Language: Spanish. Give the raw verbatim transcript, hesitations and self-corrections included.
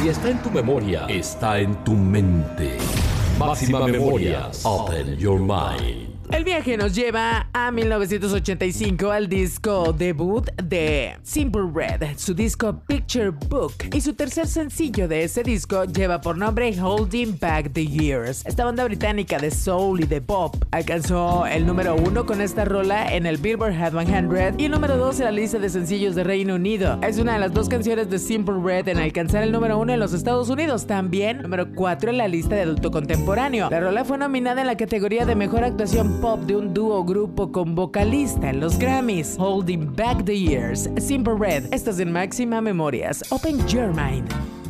Si está en tu memoria, está en tu mente. Máxima Memorias. Open your mind. El viaje nos lleva a mil novecientos ochenta y cinco, al disco debut de Simple Red, su disco Picture Book, y su tercer sencillo de ese disco lleva por nombre Holding Back the Years. Esta banda británica de soul y de pop alcanzó el número uno con esta rola en el Billboard Hot cien y el número dos en la lista de sencillos de Reino Unido. Es una de las dos canciones de Simple Red en alcanzar el número uno en los Estados Unidos, también número cuatro en la lista de adulto contemporáneo. La rola fue nominada en la categoría de mejor actuación pop de un dúo grupo con vocalista en los Grammys. Holding Back the Years, Simple Red. Estás en Máxima Memorias. Open your mind.